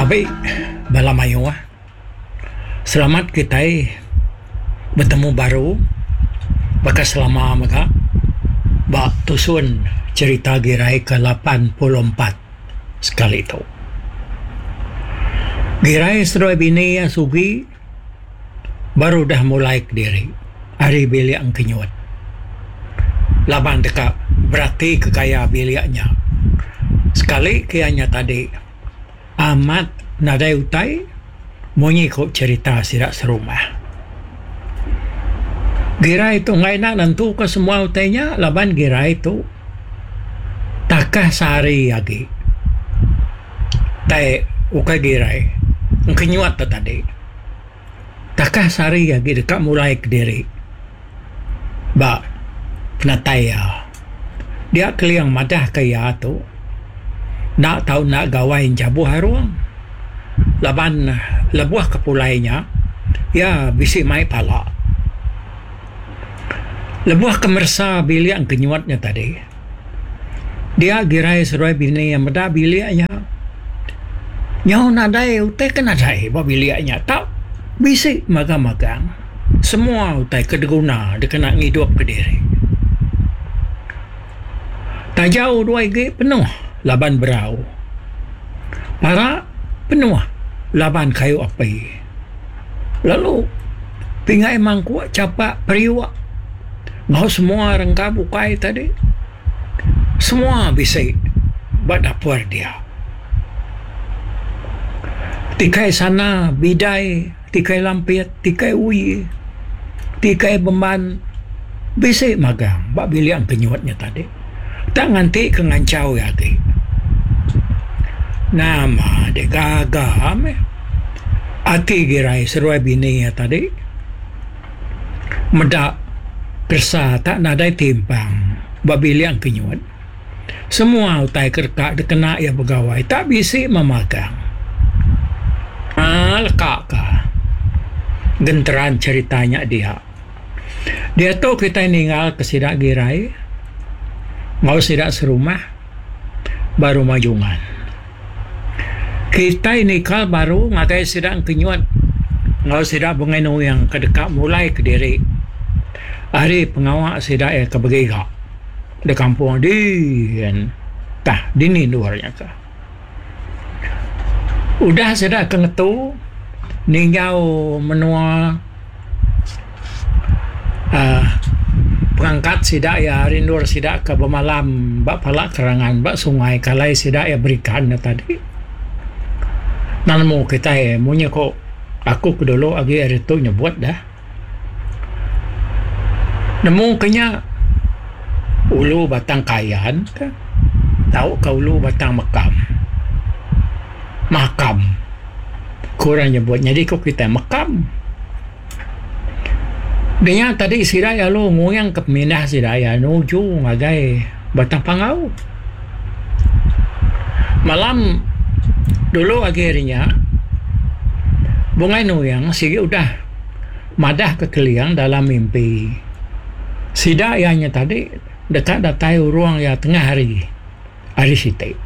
Tapi balamayo selamat kita bertemu baru. Baka selama maka bak tusun cerita Giray ke-84 sekali itu. Giray setelah bini sugi baru dah mulai ke diri. Hari bilik ang kinyuat. Laban dekat berarti kekaya biliknya. Sekali kayanya tadi amat nadai utai mengikut cerita sidak serumah. Giray itu ngai nak nentu ke semua utainya. Laban Giray itu takah sehari lagi. Tai ukai Giray ngkenyuat tadi. Takah sehari lagi dekat mulai ke diri. Ba penataya dia keliang madah kaya tu nak tahu nak gawain jabuh haruang. Laban lebuah kepulainya ya bisi mai pala. Lebuah kemersa bilik yang kenyuatnya tadi. Dia Giray seruai bini yang meda biliknya. Nyau nadai utai ke nadai bawa biliknya. Tak bisi magang-magang. Semua utai kedeguna dia kena ngidup ke diri. Tak jauh dua igi penuh laban berau. Para penuh laban kayu api. Lalu pingai mangkuk capak periwak. Mau semua rengkap ukai tadi. Semua bisa buat dapur dia. Tikai sana bidai, tikai lampit, tikai ui, tikai beban. Bisa magang bak bilik ang kenyuatnya tadi. Tak nganti kengancau lagi. Nama dia gagam. Ati Giray seruai bini tadi. Medak kersa tak nadai timpang babili ang kinyuat. Semua utai kerka dikena ia pegawai tak bisi memagang. Lekak ka. Genteran ceritanya dia. Dia tu kita tinggal ke sidak Giray. Mau sidak serumah baru majungan. Kita nikah baru ngagai sidak kinyuat. Ngau sidak bengenu yang kedekat mulai ke diri. Hari pengawak sidak ke begiga di kampung di tah dini luarnya ka. Udah sidak kengetu ninggau menua pengangkat sidak ya rindur sidak ke bemalam bak palak kerangan bak sungai kalai sidak ya berikan tadi. Nanamu kita munya kok aku kedulu agi hari tu nyebut dah. Nemu kenya ulu batang kayan ka? Tahu ka ulu batang makam kurang nyebut jadi kok kita makam dia tadi siraya lo nguyang kemindah siraya nuju ngagai batang pangau malam dulu akhirnya bungai nuyang sige udah madah kekeliang dalam mimpi. Sidak ianya tadi dekat datai ruang ya tengah hari siti.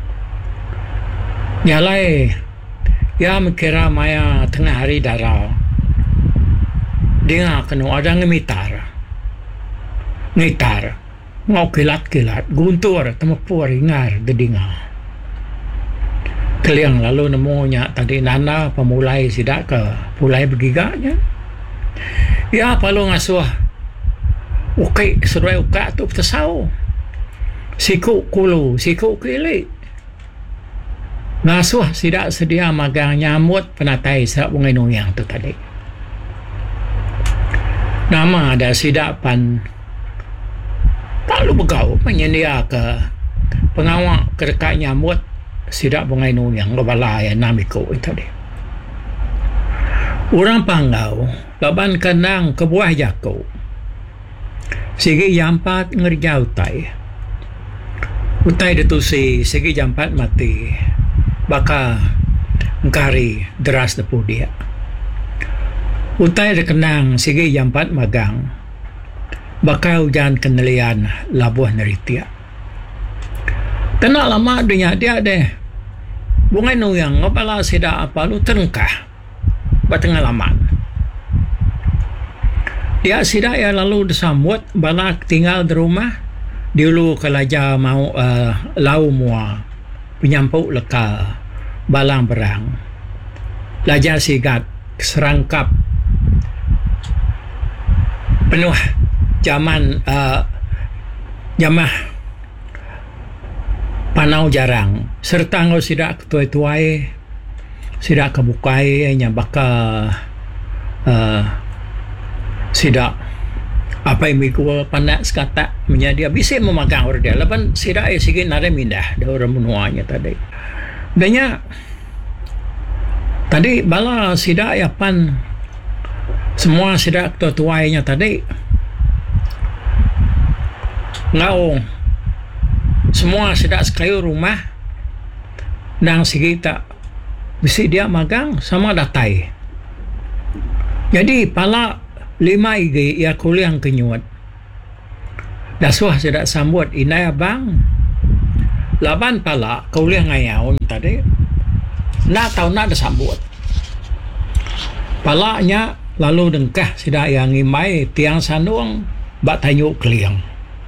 Nyalai ya mikira maya tengah hari darah. Dia kena ada ngitar. Ngau kilat guntur temepur ingar dedinga. Keliang lalu nemunya tadi nana pemulai sidak ke pulai begiganya. Ya palu ngasuh ukay seruai uka tu tersau siku kulu siku kili ngasuh sidak sedia magang nyamut penatai serak bungai nuyang tu tadi. Nama ada sidak pan tak lu begau menyedia ke pengawak kedekat nyamut sidak bungai nuyang lebalai namiku itu tadi. Orang panggau laban kenang ke buah jaku. Sige jampat ngerja utai detusi sige jampat mati baka ngkari deras depu dia utai dekenang sige jampat magang baka hujan kenelian labuh neritia. Tenak lama dunia dia deh bunga nuyang ngapala sida apa lu terengkah batengah laman dia sida ya lalu disambut balak tinggal di rumah dulu kalaja mau lau mua penyampuk leka balang berang laja sigat serangkap penuh zaman jamah panau jarang serta ngau sidak tuai-tuai sidak kebukai nya baka sidak apa yang mikul panak sekata menjadi bisa memagang orang dia lapan sidak sikit nada mindah dah orang menuanya tadi danya tadi bala sidak ya pan semua sidak tuai-tuainya tadi ngau semua sidak sekayu rumah nang sigita bisi dia magang sama datai jadi pala 5 igi ia kuliah kenyuat dasuah sidak sambut inai abang laban pala kuliah ngayaun tadi nak tahu nak disambut palanya lalu dengkah sidak yang imai tiang sandung bak tanyuk keliang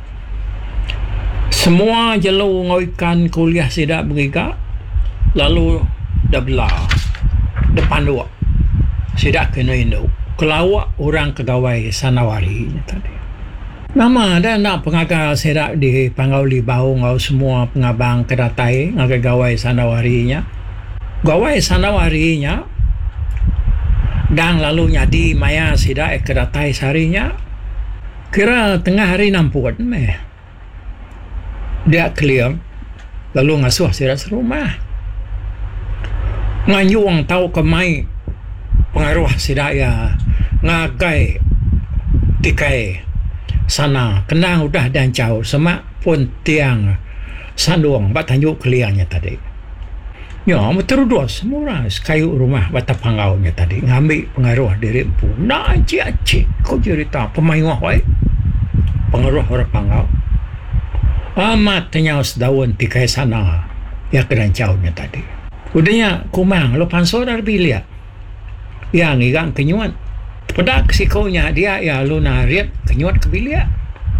semua jelu ngoikan kuliah sidak berigak lalu dah belah depan dua sidak kena induk kelawak orang kegawai sanawari tadi nama ada nak pengagal sidak di Pangauli Bau ngau semua pengabang kedatai ngagai gawai sanawarinya gawai sanawarinya dan lalu nyadi maya sidak kedatai sarinya kira tengah hari nampuan meh dia clear lalu ngasuh sidak serumah nganyuang tahu kemai pengaruh sidak ya ngagai tikai sana kenang udah dan jauh semak pun tiang sandung batanjuk keliangnya tadi ya terudus murah kayu rumah bata pangaunya tadi ngambil pengaruh dari empu nak aci kau cerita pemain wahai pengaruh orang pangau amat tenyaus daun tikai sana ya kedan jauhnya tadi udahnya kumang lo pansodar bilia yang igang kenyuan pada kesikaunya dia ya lu nariat kenyuat ke bilia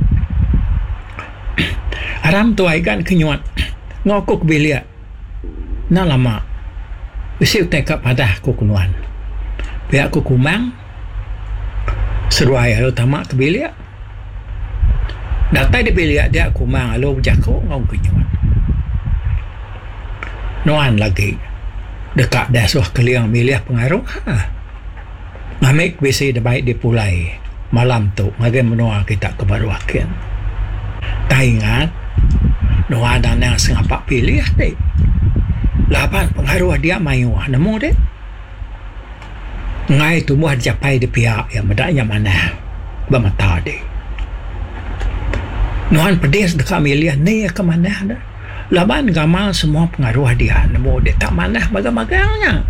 aram tu ikan kenyuat ngokok bilia na lama bisi utek pada kukunuan pihak kukumang seruai lu tamak ke bilia datai di bilia dia kumang lu jako ngau kenyuat nuan lagi dekat dasuh keliang milih pengaruh ngamik bisi baik dipulai malam tu ngagai menua kita kebaruakin tak ingat doa dan yang sengapak pilih dek lapan pengaruh dia mayu nemu dek ngai tumbuh japai di pihak yang medaknya mana bermata dek nuan pedes dekat milih ni ke mana dah laban gamal semua pengaruh dia nemu dek tak mana magang-magangnya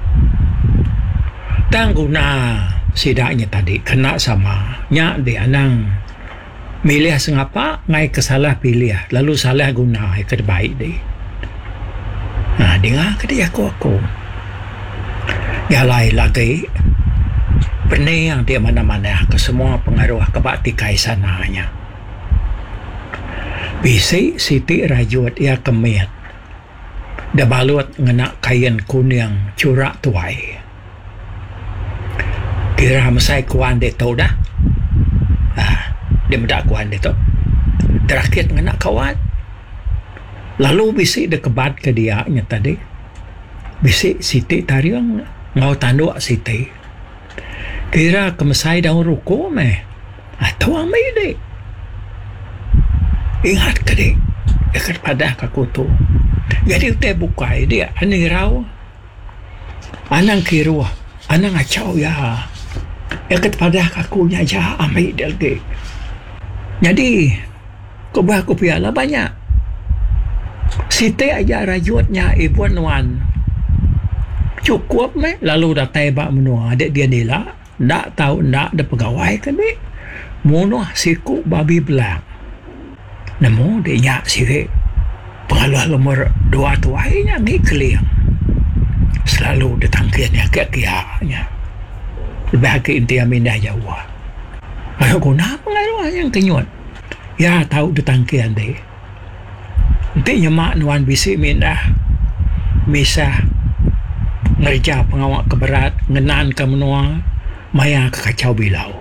tangguna sidaknya tadi kena sama nyak di anang milih sengapa ngai kesalah pilih lalu salah guna ke baik deh nah dengar ke dia aku ya lain lagi benar yang dia mana-mana ke semua pengaruh kebatikai sananya bisi Siti Rajut ia kemiat dah balut ngenak kain kuning curak tuai kira masai kuan de tau dah dia mendak kuan de tau terakhir ngena kawan lalu bisi de kebat ke dia nya tadi bisi Siti tariang ngau tanduk Siti kira kemasai daun ruko meh atau amai de ingat ke de dekat pada kakutu jadi ute bukai dia ani rau anang kiruah anang acau ya dekat pada kakunya aja amai delge jadi kebah aku piala banyak Siti aja rajutnya ibu nuan cukup meh lalu dah tebak menua adik dia nila ndak tahu ndak ada pegawai kan dek munuh siku babi belang nemu dia nyak sih pengaluh nomor 2 tuainya ni keliang lalu datangkiannya kia-kianya lebih ke inti amindah Jawa ayo guna pengaruh yang kenyut ya tahu datangkian deh intinya mak nuan bisi mindah misah ngerja pengawak keberat ngenan ke menua maya ke kacau bilau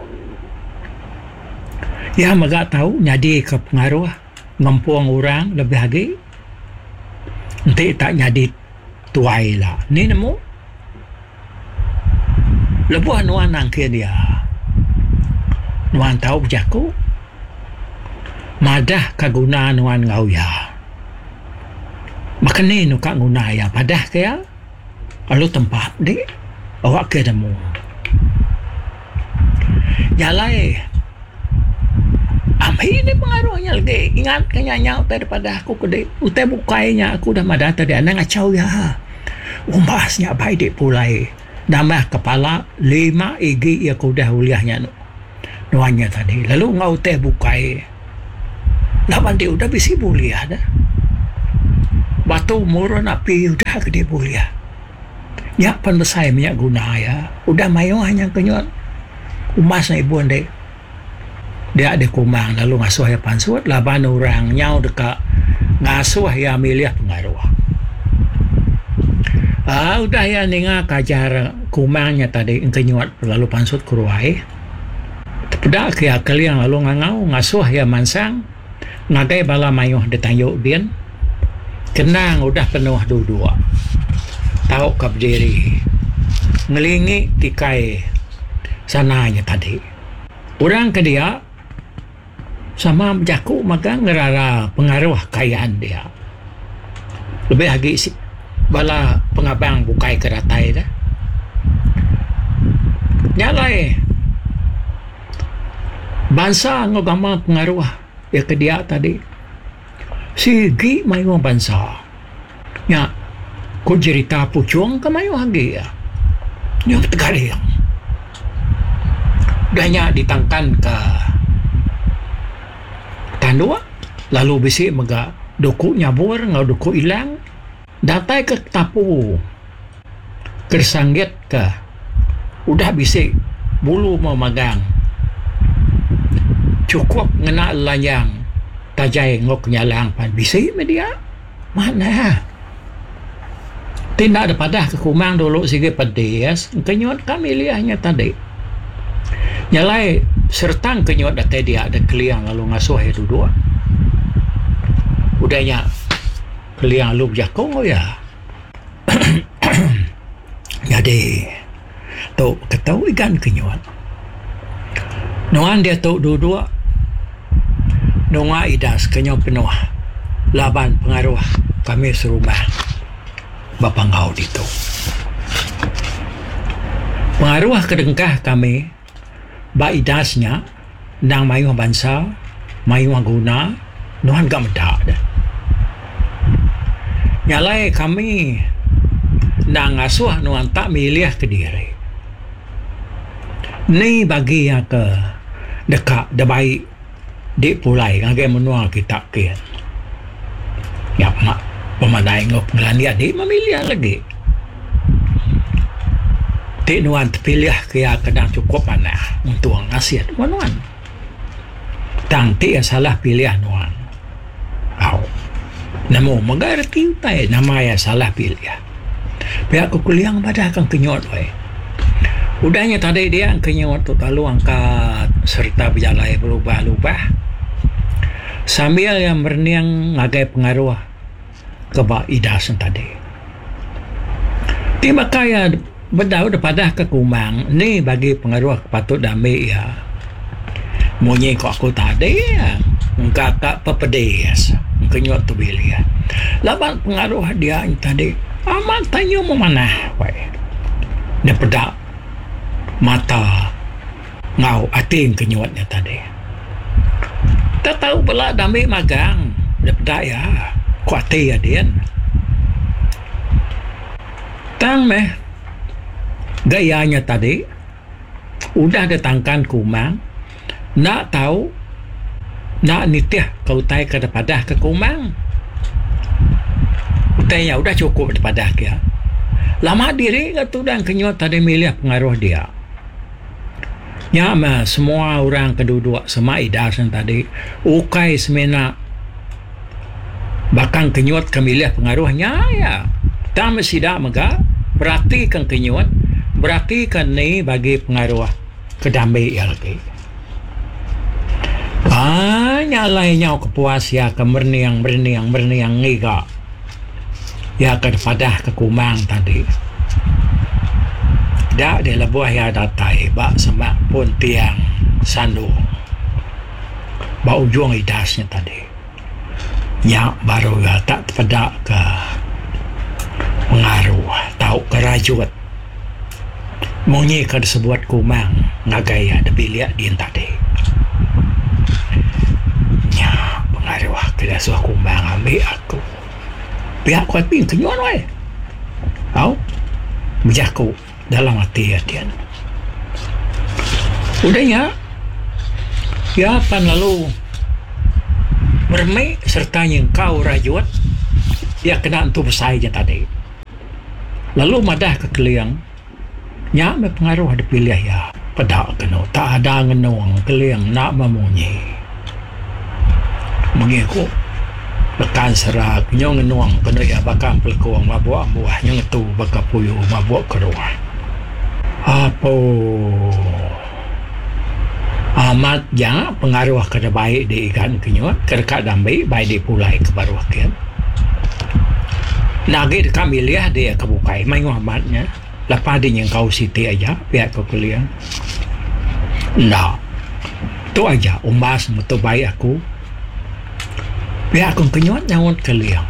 ya maga tahu nyadi ke pengaruh ngempuang orang lebih lagi nanti tak nyadi tuai lah ni nemu lebuh nuan nangkir dia nuan tahu berjaku madah kaguna nuan ngau ya maka ni nuka guna ya padah kaya lalu tempat di awak ke nemu nyalai amhi ni pengaruhnya lagi ingat kenyanya daripada aku kede utai bukainya aku dah madah tadi anak ngacau ya umbasnya baik dek pulai nama kepala 5 igi ya aku dah uliahnya nuannya tadi lalu ngau teh bukai lawan dia udah bisi buliah dah batu murun api udah gede buliah nyak pan besai minyak guna ya udah mayo hanya kenyot umasnya ibu ande dia ada kumang lalu ngasuh ya pansut laban orang nyau dekat ngasuh ya milih pengaruh udah ya ninga kajar kumangnya tadi kenyot lalu pansut kuruai pedak ya kalian lalu ngangau ngasuh ya mansang ngagai bala mayuh detayuk din kenang udah penuh dua tahu ke berdiri ngelingi tikai sananya tadi orang ke dia sama berjaku maka ngerara pengaruh kayaan dia lebih lagi si bala pengabang bukai keratai dah nyalai bangsa ngagama pengaruh ya ke dia tadi sigi mayu bangsa nya ku cerita pucung ke mayu lagi ya nya tegari yang danya ditangkan ke tandua lalu bisi mega doku nyabur ngau doku ilang datai ke tapu kersanggit ke udah bisi bulu mau magang cukup ngena layang tajai ngok nyalang pan bisi media mana tidak ada padah ke kumang dulu sige pedes kenyot kami liahnya tadi nyalai sertang kenyot datai dia ada keliang lalu ngasuh itu dua udahnya keliang lu jakong ya jadi tu ketahu ikan kenyot nuan dia tu dua nunga idas kenyot penuh laban pengaruh kami serumah bapa ngau itu pengaruh kedengkah kami ba idasnya nang mayu bangsa mayu guna nuan gak medak dah nyalai kami nang asuh nuan tak milih ke diri ni bagi yang ke dekat dah baik di pulai ngagai menua kita kian ya mak pemadai ngop ngelani adik memilih lagi ti nuan terpilih kaya kadang cukup mana untuk ngasihat nuan tang ti salah pilih nuan namo mengerti utai nama ya salah pilih pihak kuliah pada akan kenyot udahnya tadi dia kenyot tu lalu angkat serta berjalai berubah-ubah sambil yang berniang ngagai pengaruh kebak idasan tadi tiba kaya bedau daripada ke kumang ni bagi pengaruh patut damai ya munyi kok aku tadi ya kakak pepedes kenyot tu pilih ya laban pengaruh dia tadi amat tanya mau mana dia pedak mata ngau ating kenyotnya tadi tak tahu pula damai magang dia pedak ya kuati ya dia tang meh gayanya tadi udah datangkan kumang nak tahu nak nitih kau tai kepada ke kumang utainya udah cukup daripada dia Lama diri katu dan kenyot tadi milih pengaruh dia. Ya, semua orang keduduk sama idasan tadi ukai semena bakang kenyot kemilih pengaruhnya ya. Tak mesti dah mega berarti kan kenyot berarti kan ni bagi pengaruh kedamai ya lagi. Nyalainya kepuas ya kemerniang ngiga ya kepada kekumang tadi dak dia lebuah ya datai bak semak pun tiang sandu bak ujung idasnya tadi nya baru ya tak pada ke pengaruh tahu kerajut munyi ke sebuat kumang ngagaya ada biliak din tadi pengaruh kena suah kumbang ambil aku pihak kuat ping kenyuan weh tau berjaku dalam hati hatian udahnya ya pan lalu mermai serta yang kau rajut ya kena untuk bersaing tadi lalu madah ke keliang nya pengaruh ada pilih ya pada kena tak ada ngenuang keliang nak memunyi mengiku lekan serak nyong nuang kena ya bakal pelkuang mabuk buah nyong tu bakal puyuh mabuk keruah apa amat ya pengaruh kada baik di ikan kenyot kerkat damai baik di pulai ke baru kian nagi kami lihat dia kebukai main amatnya lepas dia yang kau siti aja pihak kau kuliah nah tu aja umbas mutu baik aku pihak kong kenyot nyawat kaliang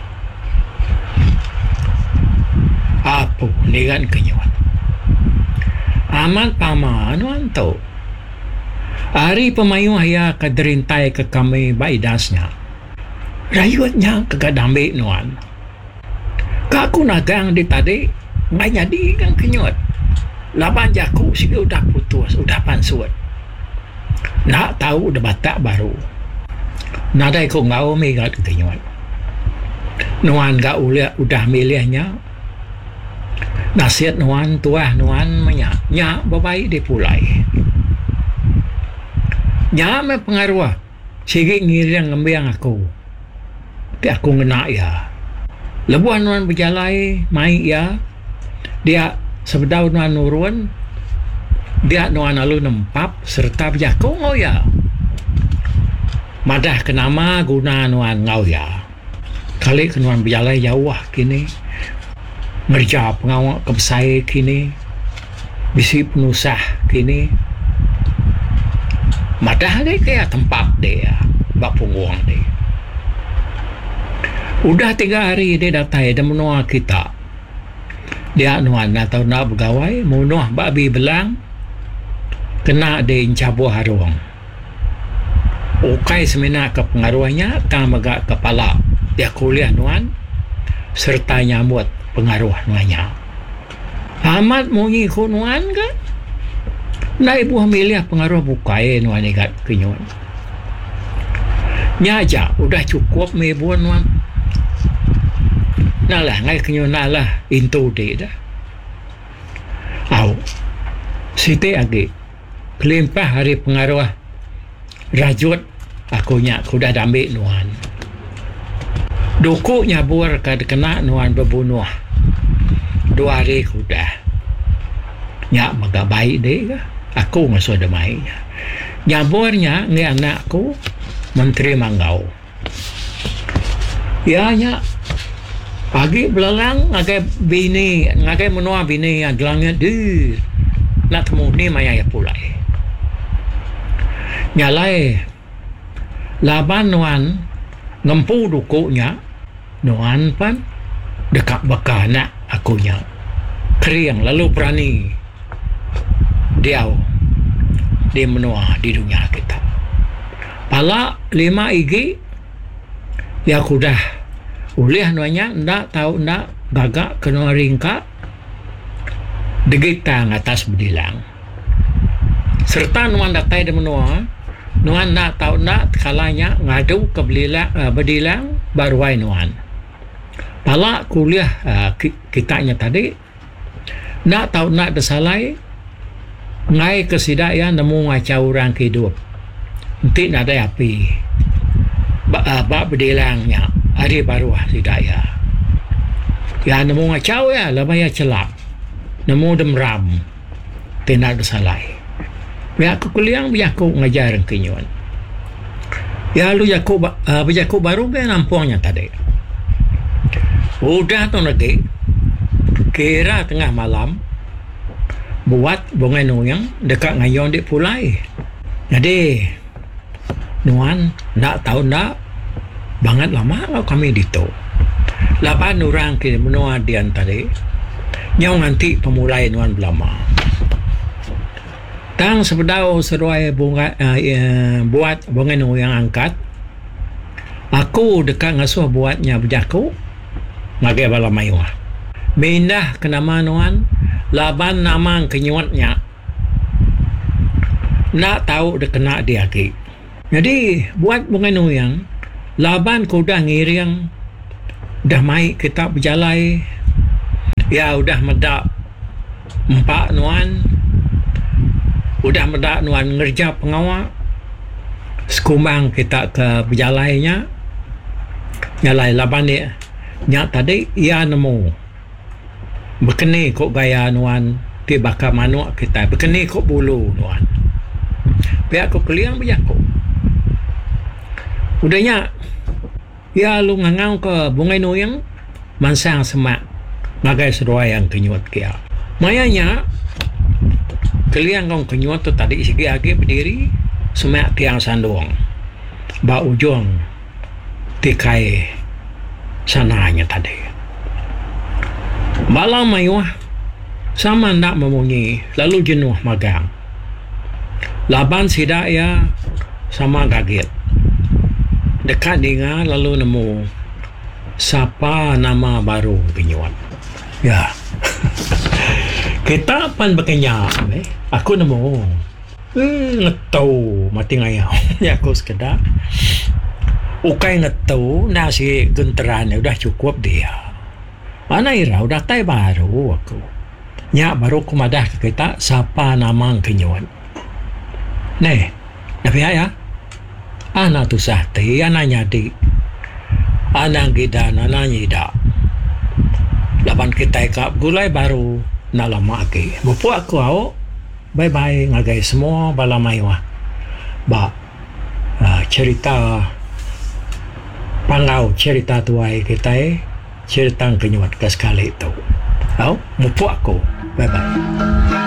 apa nigan kenyot amat pama anuan tau hari pemayu haya kaderintai ke kami baidasnya rayuatnya kegadambi nuan kaku nagang di tadi nggak jadi kan kenyot laban jaku sih udah putus udah pansuat nak tahu udah batak baru nadai ko ngau megat kenyot nuan ga udah milihnya nasihat nuan tua nuan nya babai di pulai nya me pengaruh sige ngiriang ngambiang aku tapi aku ngena ya lebuan nuan berjalai mai ya dia sebedau nuan nurun dia nuan alu nempap serta berjaku ngau ya madah kenama guna nuan ngau ya kali kenuan berjalai jauh kini ngerja pengawak kebesai kini bisi penusah kini madah dia kayak tempat dia bak pungguang dia udah 3 hari dia datang dan menua kita dia nuan atau nak bergawai munuh babi belang kena dia incabuh haruang ukai semena ke pengaruhnya kang megak kepala dia kuliah nuan serta nyambut pengaruh nuannya amat munyi ku nuan ke na ibu milih pengaruh bukai nuan ikat kenyuan nyaja udah cukup mebuan nuan nalah ngai kenyuan nalah into dia dah au siti agi kelimpah hari pengaruh rajut aku dah ambil nuan duku nyabur kena nuan berbunuh 2 hari kuda nyak maga baik deh aku ngasuh damai nyaburnya ngi anakku menteri manggau ya nyak pagi belalang ngagai bini ngagai menua bini adlangnya di nak temu ni maya ya pulai nyalai laban nuan ngempu dukunya nuan pan dekat bekana akunya keriang lalu berani dia menua di dunia kita pala 5 igi ya kudah ulih nuanya ndak tahu ndak gagak kena ringka degitang atas bedilang serta nuan datai de menua nuan nak tahu nak kalanya ngadu ke bedilang baruai nuan pala kuliah kitanya tadi nak tahu nak desalai ngai kesidaya nemu ngacau orang hidup nanti nak ada api bak berdelangnya hari baru sidaya ya nemu ngacau ya lebih ya celap nemu demram tidak desalai ya aku kuliah ya aku ngajar kenyuan ya lu Yakob baru ke nampungnya tadi udah tu lagi kira tengah malam buat bunga nuyang dekat ngayon di pulai jadi nuan nak tahu nak banget lama kalau kami dito lapan orang kini menua dian tadi nyau nanti pemulai nuan belama tang sepedau seruai bunga buat bunga nuyang angkat aku dekat ngasuh buatnya berjaku ngagai bala mayuah mindah ke nama nuan laban namang kenyuatnya nak tahu dia kena dia ke jadi buat bunga nuyang laban ku dah ngiring dah mai kita berjalai ya udah medak empat nuan udah medak nuan ngerja pengawal sekumbang kita ke berjalainya nyalai laban dia nyak tadi ia nemu berkeni kok gaya nuan ti bakar manuk kita berkeni kok bulu nuan pihak kok keliang berjaku udahnya ya lu ngangau ke bunga nuyang mansang semak ngagai seruai yang kenyuat kia mayanya keliang kong kenyuat tu tadi segi agi berdiri semak tiang sandung ba ujung tikai sananya tadi malam mayuah sama nak memunyi lalu jenuh magang laban sidaya sama kaget dekat dengar lalu nemu siapa nama baru kenyuan ya kita pan berkenyak aku nemu ngetau mati ngayau ya aku sekedar ukai ngetau nasi genteran udah cukup dia mana ira udah tay baru aku nyak baru kumadah ke kita siapa nama kenyuan nih tapi ya anak tu sahti anak nyadi anak gidan anak nyida laban kita ikap gulai baru nak lama lagi bupu aku au bye bye ngagai semua balamai wah ba cerita pangau cerita tuai kita cerita kenyuat ke sekali itu au bupu aku bye bye